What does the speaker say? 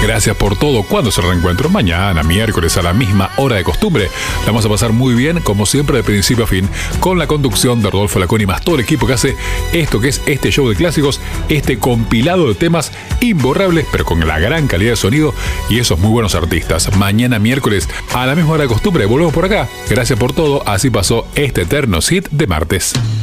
Gracias por todo. ¿Cuándo es el reencuentro? Mañana, miércoles, a la misma hora de costumbre. La vamos a pasar muy bien, como siempre, de principio a fin, con la conducción de Rodolfo Laconi, más todo el equipo que hace esto que es este show de clásicos, este compilado de temas imborrables, pero con la gran calidad de sonido y esos muy buenos artistas. Mañana, miércoles, a la misma hora de costumbre, volvemos por acá. Gracias por todo. Así pasó este eterno hit de martes.